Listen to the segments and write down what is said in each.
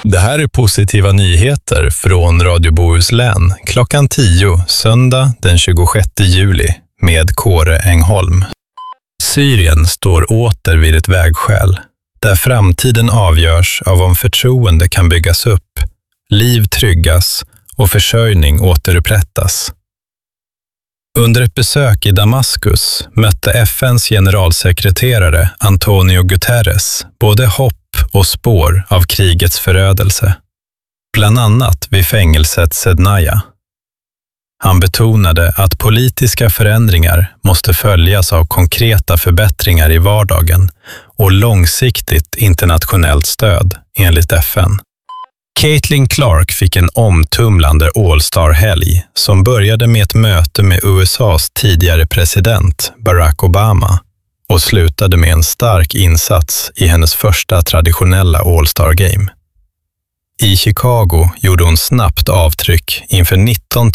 Det här är positiva nyheter från Radio Bohuslän klockan 10 söndag den 26 juli med Kåre Engholm. Syrien står åter vid ett vägskäl där framtiden avgörs av om förtroende kan byggas upp, liv tryggas och försörjning återupprättas. Under ett besök i Damaskus mötte FNs generalsekreterare Antonio Guterres både hopp och spår av krigets förödelse, bland annat vid fängelset Sednaya. Han betonade att politiska förändringar måste följas av konkreta förbättringar i vardagen och långsiktigt internationellt stöd, enligt FN. Caitlin Clark fick en omtumlande All-Star-helg som började med ett möte med USAs tidigare president Barack Obama och slutade med en stark insats i hennes första traditionella All-Star-game. I Chicago gjorde hon snabbt avtryck inför 19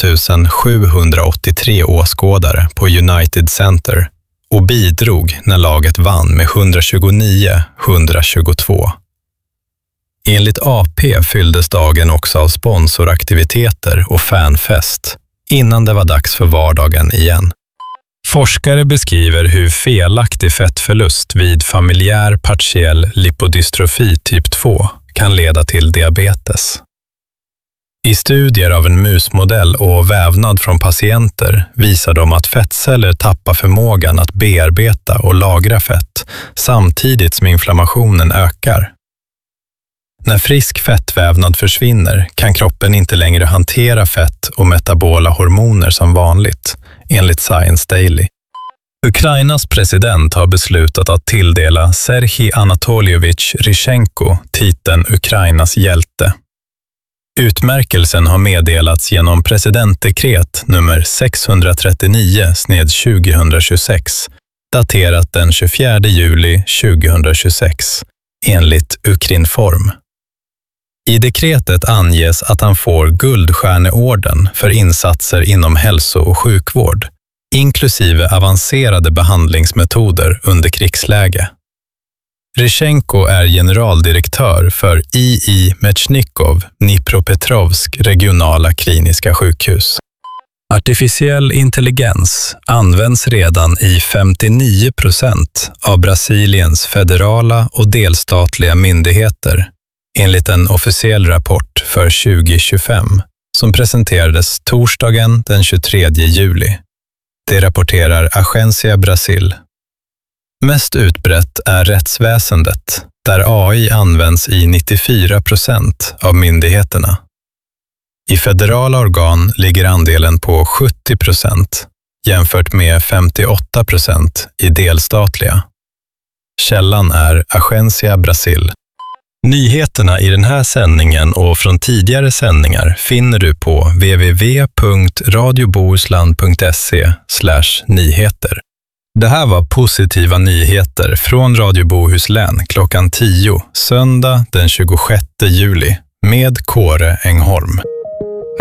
783 åskådare på United Center och bidrog när laget vann med 129-122. Enligt AP fylldes dagen också av sponsoraktiviteter och fanfest innan det var dags för vardagen igen. Forskare beskriver hur felaktig fettförlust vid familjär partiell lipodystrofi typ 2 kan leda till diabetes. I studier av en musmodell och vävnad från patienter visar de att fettceller tappar förmågan att bearbeta och lagra fett samtidigt som inflammationen ökar. När frisk fettvävnad försvinner kan kroppen inte längre hantera fett och metabola hormoner som vanligt, enligt Science Daily. Ukrainas president har beslutat att tilldela Serhij Anatoljevich Ryschenko titeln Ukrainas hjälte. Utmärkelsen har meddelats genom presidentdekret nummer 639/2026, daterat den 24 juli 2026, enligt Ukrinform. I dekretet anges att han får Guldstjärneorden för insatser inom hälso- och sjukvård, inklusive avancerade behandlingsmetoder under krigsläge. Ryschenko är generaldirektör för II Mechnikov Dnipropetrovsk regionala kliniska sjukhus. Artificiell intelligens används redan i 59% av Brasiliens federala och delstatliga myndigheter, enligt en officiell rapport för 2025 som presenterades torsdagen den 23 juli. Det rapporterar Agência Brasil. Mest utbrett är rättsväsendet, där AI används i 94% av myndigheterna. I federala organ ligger andelen på 70% jämfört med 58% i delstatliga. Källan är Agência Brasil. Nyheterna i den här sändningen och från tidigare sändningar finner du på www.radiobohusland.se/nyheter. Det här var positiva nyheter från Radio Bohuslän klockan 10 söndag den 26 juli med Kåre Engholm.